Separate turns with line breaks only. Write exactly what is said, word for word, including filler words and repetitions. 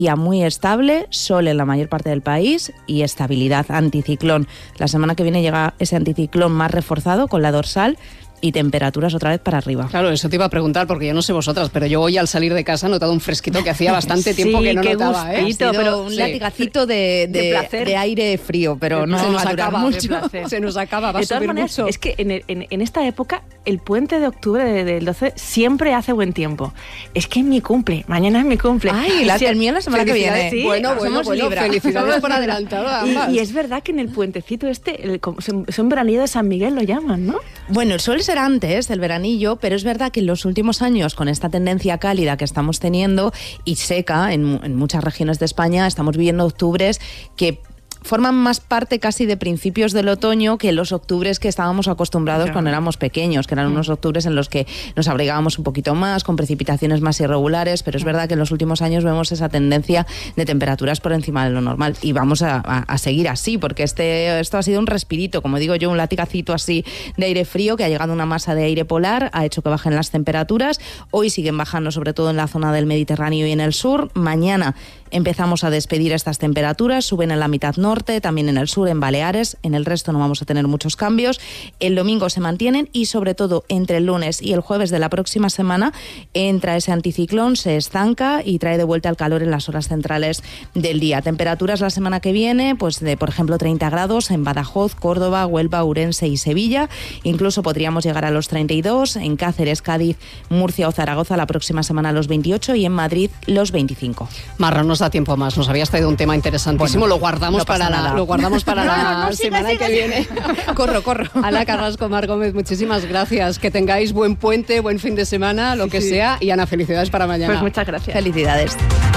Ya muy estable, sol en la mayor parte del país y estabilidad, anticiclón. La semana que viene llega ese anticiclón más reforzado con la dorsal y temperaturas otra vez para arriba.
Claro, eso te iba a preguntar, porque yo no sé vosotras, pero yo hoy al salir de casa he notado un fresquito que hacía bastante tiempo
sí,
que no
qué
notaba.
Gustito,
¿eh?
Ha sido
pero
un
sí.
latigacito de, de,
de, placer.
de aire frío, pero no
se nos
va a durar
acaba,
mucho.
se nos acaba, va a
De todas
subir
maneras,
mucho.
es que en, el, en, en esta época, el puente de octubre de, del doce siempre hace buen tiempo. Es que es mi cumple, mañana es mi cumple.
Ay, la,
Sí,
el mío la semana que viene.
sí,
bueno, bueno,
somos
bueno,
Libra.
felicidades por adelantado a ambas.
Y, y es verdad que en el puentecito este, el, son, son veranillo de San Miguel lo llaman, ¿no?
Bueno, suele ser antes del veranillo, pero es verdad que en los últimos años, con esta tendencia cálida que estamos teniendo y seca en, en muchas regiones de España, estamos viviendo octubres que forman más parte casi de principios del otoño que los octubres que estábamos acostumbrados
Claro.
cuando éramos pequeños, que eran unos octubres en los que nos abrigábamos un poquito más, con precipitaciones más irregulares, pero es verdad que en los últimos años vemos esa tendencia de temperaturas por encima de lo normal y vamos a, a, a seguir así, porque este, esto ha sido un respirito, como digo yo, un latigacito así de aire frío que ha llegado una masa de aire polar, ha hecho que bajen las temperaturas, hoy siguen bajando sobre todo en la zona del Mediterráneo y en el sur, mañana empezamos a despedir estas temperaturas, suben en la mitad norte, también en el sur, en Baleares, en el resto no vamos a tener muchos cambios. El domingo se mantienen y sobre todo entre el lunes y el jueves de la próxima semana entra ese anticiclón, se estanca y trae de vuelta el calor en las horas centrales del día. Temperaturas la semana que viene, pues de por ejemplo treinta grados en Badajoz, Córdoba, Huelva, Ourense y Sevilla. Incluso podríamos llegar a los treinta y dos en Cáceres, Cádiz, Murcia o Zaragoza la próxima semana los veintiocho y en Madrid los veinticinco.
Marra, nos da tiempo más. Nos habías traído un tema interesantísimo.
Bueno,
lo guardamos
no pasa
para la,
nada.
lo guardamos para la
No, no, no,
semana
siga,
que
siga,
viene.
Corro, corro.
Ana Carrasco, Mar Gómez, muchísimas gracias. Que tengáis buen puente, buen fin de semana, lo
Sí,
que
sí.
sea. Y Ana, felicidades para mañana.
Pues muchas gracias.
Felicidades.